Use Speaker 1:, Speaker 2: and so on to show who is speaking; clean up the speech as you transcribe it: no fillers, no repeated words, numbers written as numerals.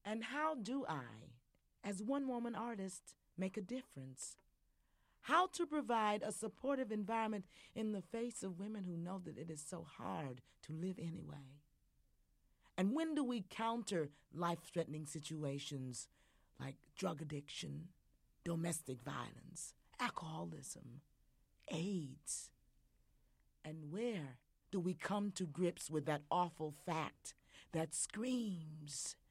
Speaker 1: And how do I, as one woman artist, make a difference? How to provide a supportive environment in the face of women who know that it is so hard to live anyway? And when do we counter life-threatening situations like drug addiction, domestic violence, alcoholism, AIDS? And where do we come to grips with that awful fact that screams,